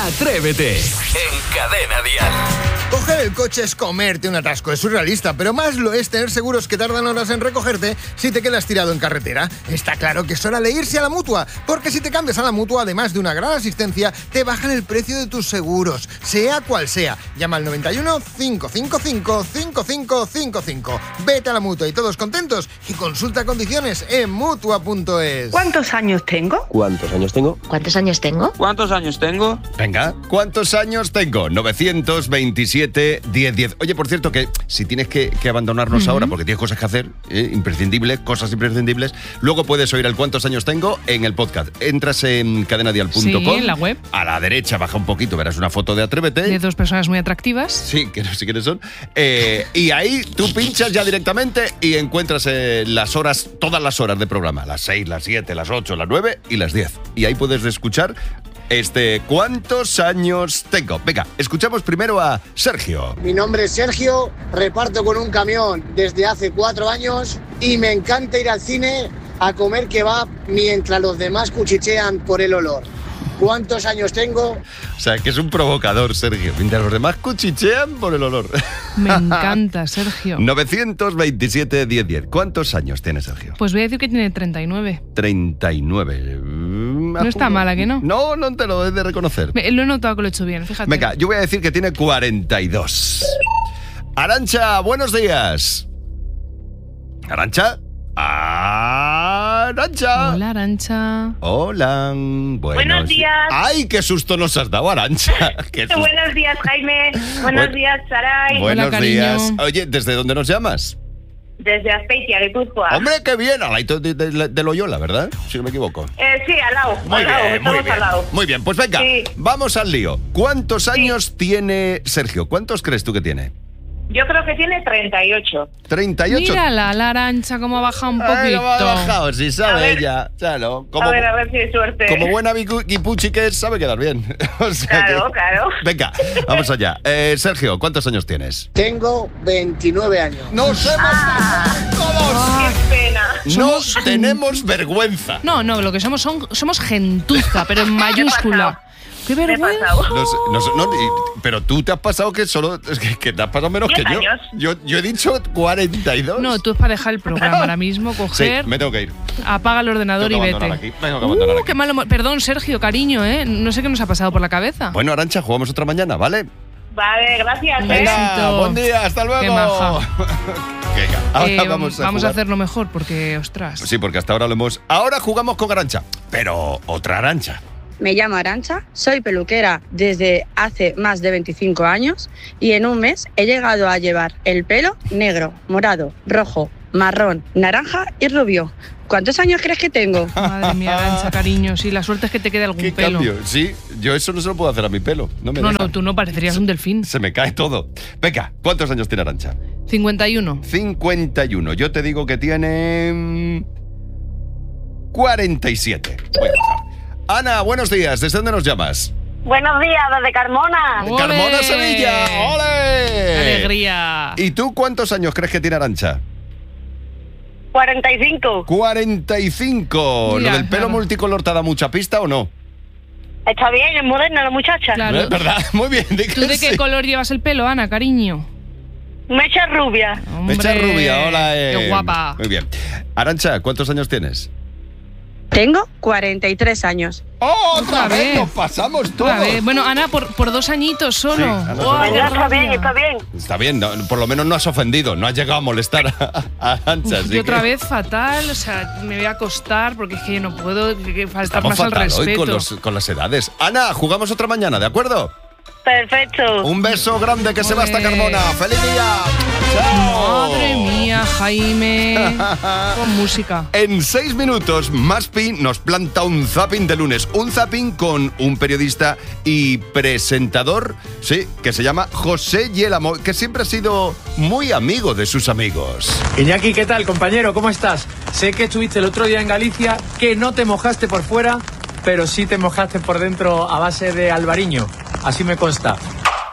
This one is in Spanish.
Atrévete en Cadena Dial. Coger el coche es comerte un atasco, es surrealista, pero más lo es tener seguros que tardan horas en recogerte si te quedas tirado en carretera. Está claro que es hora de irse a la Mutua, porque si te cambias a la Mutua, además de una gran asistencia, te bajan el precio de tus seguros, sea cual sea. Llama al 91 555 5555. Vete a la Mutua y todos contentos, y consulta condiciones en Mutua.es. ¿Cuántos años tengo? ¿Cuántos años tengo? ¿Cuántos años tengo? ¿Cuántos años tengo? Venga, ¿cuántos años tengo? 927 1010. Oye, por cierto, que si tienes que abandonarnos ahora porque tienes cosas que hacer, imprescindibles, cosas imprescindibles, luego puedes oír el cuántos años tengo en el podcast. Entras en cadenadial.com. Sí, en la web. A la derecha, baja un poquito, verás una foto de Atrévete. De dos personas muy atractivas. Sí, que no sé quiénes son. Y ahí tú pinchas ya directamente y encuentras las horas, todas las horas de programa. Las 6, las 7, las 8, las 9 y las 10. Y ahí puedes escuchar ¿cuántos años tengo? Venga, escuchamos primero a Sergio. Mi nombre es Sergio, reparto con un camión desde hace 4 años y me encanta ir al cine a comer kebab mientras los demás cuchichean por el olor. ¿Cuántos años tengo? O sea, que es un provocador, Sergio. Mientras los demás cuchichean por el olor. Me encanta, Sergio. 927 1010. ¿Cuántos años tiene Sergio? Pues voy a decir que tiene 39. 39. No está mala, ¿que no? No, no te lo he de reconocer. Lo he notado que lo he hecho bien, fíjate. Venga, yo voy a decir que tiene 42. Arantxa, buenos días. ¿Arantxa? ¡Arantxa! Hola, Arantxa. Hola. Buenos días. ¡Ay, qué susto nos has dado, Arantxa! Buenos días, Jaime. Buenos días, Saray. Buenos Hola, días. Oye, ¿desde dónde nos llamas? Desde Azpeitia, Guipúzcoa. ¡Hombre, qué bien! Al lado de Loyola, ¿verdad? Si no me equivoco. Sí, al lado. Muy bien, estamos muy bien. al lado. Muy bien, pues venga, Sí. Vamos al lío. ¿Cuántos años tiene Sergio? ¿Cuántos crees tú que tiene? Yo creo que tiene 38. 38. Mírala, la Arantxa, cómo ha bajado un poquito. Ay, cómo ha bajado, si A sabe ver. ella. Claro, A ver si hay suerte. como buena guipuchi que es, sabe quedar bien. O sea Claro, claro. Venga, vamos allá. Sergio, ¿cuántos años tienes? Tengo 29 años. ¡Nos hemos todos! Qué pena. No tenemos vergüenza. No, lo que somos gentuza, pero en mayúscula. ¡Qué Me he vergüenza! pasado. Pero tú te has pasado que solo... Es que te has pasado menos 10 que años. yo. Yo he dicho 42. No, tú es para dejar el programa ahora mismo, Sí, coger, me tengo que ir. apaga el ordenador Tengo y que vete. abandonar aquí. Tengo que abandonar aquí. Qué malo. Perdón, Sergio, cariño, no sé qué nos ha pasado por la cabeza. Bueno, Arantxa, jugamos otra mañana, ¿vale? Vale, gracias. Venga, besito. buen día, hasta luego. Qué maja. Venga, ahora vamos a jugar. hacerlo mejor porque, ostras. Sí, porque hasta ahora lo hemos... Ahora jugamos con Arantxa, pero otra Arantxa. Me llamo Arantxa, soy peluquera desde hace más de 25 años y en un mes he llegado a llevar el pelo negro, morado, rojo, marrón, naranja y rubio. ¿Cuántos años crees que tengo? Madre mía, Arantxa, cariño, sí, la suerte es que te quede algún ¿Qué pelo. cambio? Sí, yo eso no se lo puedo hacer a mi pelo. No, me No, deja. tú no parecerías un delfín. Se me cae todo. Venga, ¿cuántos años tiene Arantxa? 51. 51. Yo te digo que tiene... 47. Voy a bajar. Ana, buenos días. ¿Desde dónde nos llamas? Buenos días, desde Carmona. ¡Ole! Carmona, Sevilla. ¡Ole! ¡Alegría! ¿Y tú cuántos años crees que tiene Arantxa? 45. 45. Mira, ¿Lo del pelo claro. multicolor te da mucha pista o no? Está bien, es moderna la muchacha. Claro. ¿Verdad? Muy bien. di ¿Tú que de qué sí. color llevas el pelo, Ana, cariño? Mecha rubia. Mecha Hombre, rubia, hola. ¡Qué guapa! Muy bien. Arantxa, ¿cuántos años tienes? Tengo 43 años. ¡Oh, Otra vez. Nos pasamos todos! Otra vez. Bueno, Ana, por 2 añitos solo. Sí, Ana, ¡Guau, solo. qué Ya, está bien, rabia! está bien. Está bien, por lo menos no has ofendido, no has llegado a molestar a Arantxa. así Yo otra que vez fatal, o sea, me voy a acostar porque es que yo no puedo faltar Estamos más al fatal hoy respeto. con las edades. Ana, jugamos otra mañana, ¿de acuerdo? Perfecto. Un beso grande que se va hasta Ole. Carmona. ¡Feliz día! ¡Chao! Madre mía, Jaime. Con música. En 6 minutos, Maspi nos planta un zapping de lunes. Un zapping con un periodista y presentador, sí, que se llama José Yelamo, que siempre ha sido muy amigo de sus amigos. Iñaki, ¿qué tal, compañero? ¿Cómo estás? Sé que estuviste el otro día en Galicia, que no te mojaste por fuera, pero sí te mojaste por dentro a base de albariño. Así me consta.